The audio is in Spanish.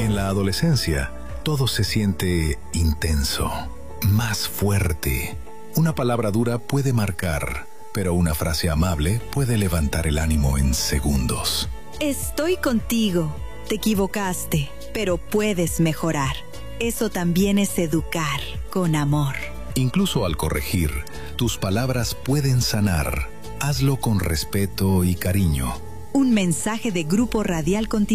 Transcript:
En la adolescencia, todo se siente intenso, más fuerte. Una palabra dura puede marcar, pero una frase amable puede levantar el ánimo en segundos. Estoy contigo. Te equivocaste, pero puedes mejorar. Eso también es educar con amor. Incluso al corregir, tus palabras pueden sanar. Hazlo con respeto y cariño. Un mensaje de Grupo Radial Continental.